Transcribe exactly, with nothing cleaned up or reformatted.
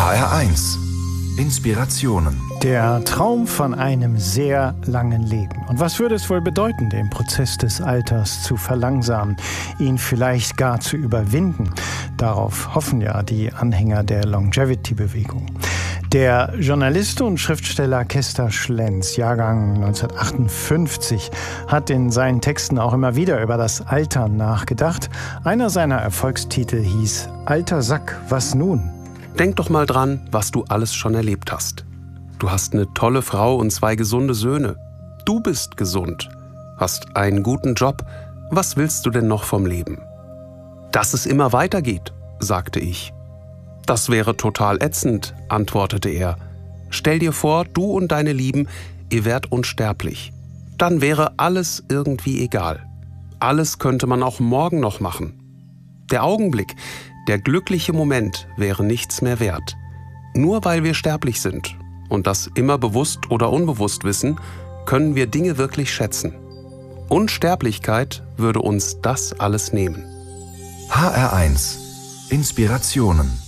H R eins Inspirationen. Der Traum von einem sehr langen Leben. Und was würde es wohl bedeuten, den Prozess des Alters zu verlangsamen, ihn vielleicht gar zu überwinden? Darauf hoffen ja die Anhänger der Longevity-Bewegung. Der Journalist und Schriftsteller Kester Schlenz, Jahrgang neunzehnhundertachtundfünfzig, hat in seinen Texten auch immer wieder über das Altern nachgedacht. Einer seiner Erfolgstitel hieß »Alter Sack, was nun?« Denk doch mal dran, was du alles schon erlebt hast. Du hast eine tolle Frau und zwei gesunde Söhne. Du bist gesund, hast einen guten Job. Was willst du denn noch vom Leben? Dass es immer weitergeht, sagte ich. Das wäre total ätzend, antwortete er. Stell dir vor, du und deine Lieben, ihr wärt unsterblich. Dann wäre alles irgendwie egal. Alles könnte man auch morgen noch machen. Der Augenblick, der glückliche Moment wäre nichts mehr wert. Nur weil wir sterblich sind und das immer bewusst oder unbewusst wissen, können wir Dinge wirklich schätzen. Unsterblichkeit würde uns das alles nehmen. H R eins Inspirationen.